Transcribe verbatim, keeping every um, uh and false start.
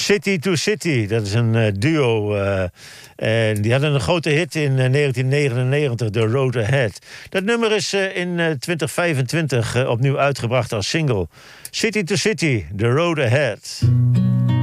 City to City, dat is een uh, duo. Uh, en die hadden een grote hit in uh, negentien negenennegentig, The Road Ahead. Dat nummer is uh, in uh, twintig vijfentwintig uh, opnieuw uitgebracht als single. City to City, The Road Ahead.